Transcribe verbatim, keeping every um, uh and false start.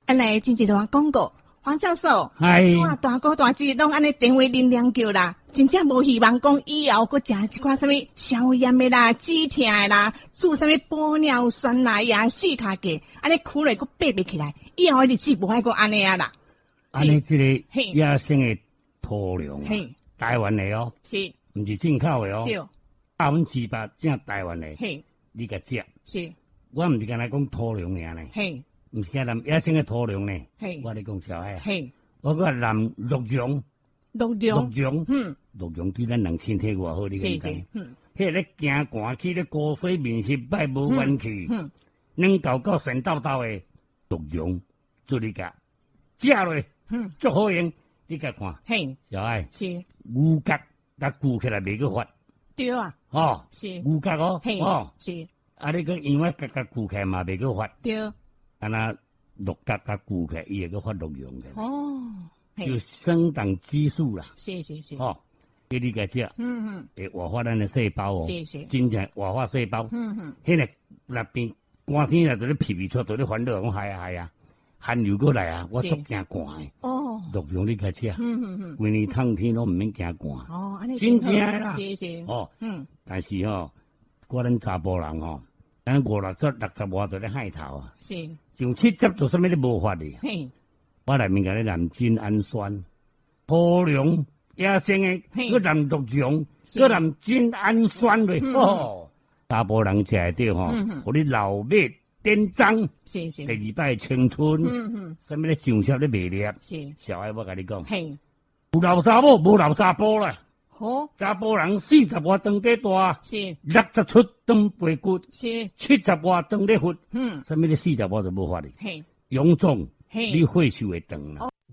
安来真一段广告，黄教授， 嗨， 哇，大哥大姐拢安尼电话铃铃叫啦，真正无希望讲以后搁食一款什么消炎的啦、止痛的啦、煮什么玻尿酸啦、呀四卡嘅，安尼苦嘞搁爬不起来，以后日子无爱搁安尼啊啦。 安尼这个野生的土壤啊，台湾的哦， 是， 唔是进口的哦， 对， 百分之百正台湾的， 嘿， 你甲食， 是， 我唔是干那讲土壤尔呢， 嘿， 唔是干南野生的土壤呢， 嘿， 我咧讲小孩啊， 嘿， 我个南鹿茸， 鹿鹿茸， 茸， 嗯， 鹿茸对咱人身体偌好，你是讲是，嗯， 迄咧行寒去咧高水面是歹无元气， 嗯， 能够到神叨叨的鹿茸，做你甲食落， 嗯， 足好用，你甲看， 嘿， 小爱， 是， 牛角甲固起来袂去发， 对啊， 哦， 是， 牛角哦， 嘿， 哦， 是， 啊，你个因为角角固起来嘛袂去发， 对， 啊那鹿角甲固起来伊会去发鹿茸嘅， 哦， 就生长激素啦， 是是是， 哦，给你甲食， 嗯嗯， 会活化咱的细胞哦， 是是， 真正活化细胞， 嗯嗯， 迄个那边寒天啊，就咧皮皮出，就咧烦恼，讲系啊系啊，寒流过来啊，我足惊寒的。 哦， 鹿茸你甲食， 嗯嗯嗯， 规年冬天拢毋免惊寒。 哦，安尼真正的啦， 是是， 哦， 嗯， 但是吼，我咱查甫人吼，咱五六十、六十外就咧海头啊， 是， 上七十做啥物咧无法哩。 嘿， 我内面甲咧含精氨酸、土壤、野生的，佮含鹿茸，佮含精氨酸嘞。哦，查甫人食会着吼，互你老马颠脏， 是是， 第二摆青春， 嗯嗯， 啥物咧上色咧袂劣。 是， 小爱我甲你讲， 嘿， 有老查某无老查甫啦。 好， 查甫人四十外长底大， 是， 六十出长背骨， 是， 七十外长咧骨， 嗯， 啥物咧四十外就无法哩。 嘿， 臃肿， 嘿， 你血寿会长啦。